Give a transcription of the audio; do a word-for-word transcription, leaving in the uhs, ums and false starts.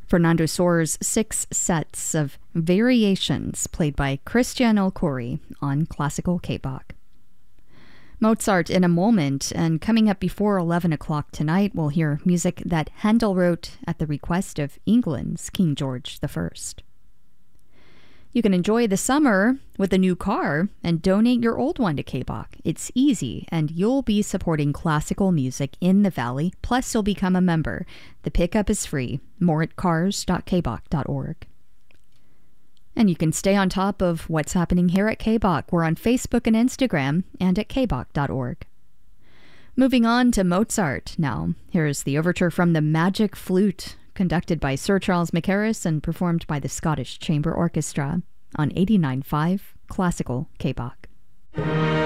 Fernando Soare's six sets of variations played by Christian El-Khoury on classical K-Bach. Mozart in a moment, and coming up before eleven o'clock tonight, we'll hear music that Handel wrote at the request of England's King George the First. You can enjoy the summer with a new car and donate your old one to K-Bach. It's easy, and you'll be supporting classical music in the Valley, plus you'll become a member. The pickup is free. More at cars dot k bach dot org. And you can stay on top of what's happening here at K-Bach. We're on Facebook and Instagram, and at k bach dot org. Moving on to Mozart now. Here's the overture from the Magic Flute, conducted by Sir Charles Mackerras and performed by the Scottish Chamber Orchestra on eighty-nine point five Classical K-Bach.